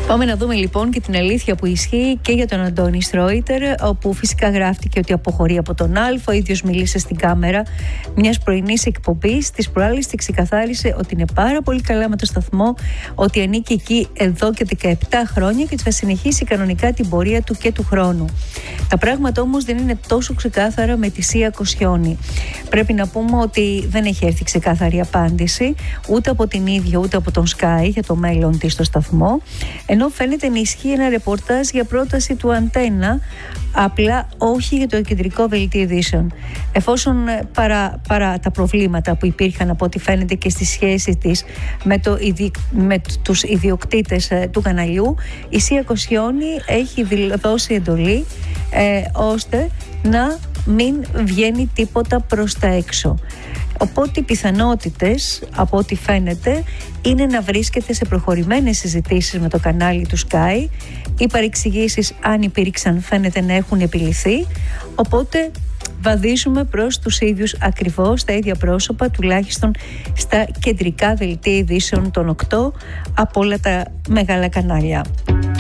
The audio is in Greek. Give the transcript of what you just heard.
Πάμε να δούμε λοιπόν και την αλήθεια που ισχύει και για τον Αντώνη Στρόιτερ, όπου φυσικά γράφτηκε ότι αποχωρεί από τον Α. Ο ίδιος μίλησε στην κάμερα μιας πρωινής εκπομπής. Της προάλλης τη ξεκαθάρισε ότι είναι πάρα πολύ καλά με το σταθμό, ότι ανήκει εκεί εδώ και 17 χρόνια και ότι θα συνεχίσει κανονικά την πορεία του και του χρόνου. Τα πράγματα όμως δεν είναι τόσο ξεκάθαρα με τη Σία Κοσιόνη. Πρέπει να πούμε ότι δεν έχει έρθει ξεκάθαρη απάντηση ούτε από την ίδια ούτε από τον Sky για το μέλλον της στο σταθμό. Ενώ φαίνεται να ισχύει ένα ρεπορτάζ για πρόταση του Αντένα, απλά όχι για το κεντρικό δελτίο ειδήσεων. Εφόσον παρά τα προβλήματα που υπήρχαν από ό,τι φαίνεται και στη σχέση της με τους ιδιοκτήτες του καναλιού, η Σία Κοσιόνη έχει δώσει εντολή ώστε να μην βγαίνει τίποτα προς τα έξω. Οπότε οι πιθανότητες, από ό,τι φαίνεται, είναι να βρίσκεται σε προχωρημένες συζητήσεις με το κανάλι του Sky. Οι παρεξηγήσεις, αν υπήρξαν, φαίνεται να έχουν επιληθεί. Οπότε βαδίζουμε προς τους ίδιους ακριβώς, τα ίδια πρόσωπα, τουλάχιστον στα κεντρικά δελτία ειδήσεων των 8 από όλα τα μεγάλα κανάλια.